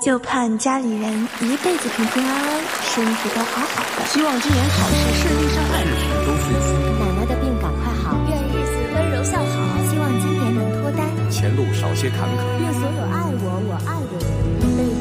就盼家里人一辈子平平安安，身体都好好的。 希望今年考试顺利上岸，事事都顺心。 奶奶的病赶快好，愿日子温柔孝好。希望今年能脱单， 前路少些坎坷。 愿所有爱我爱的人。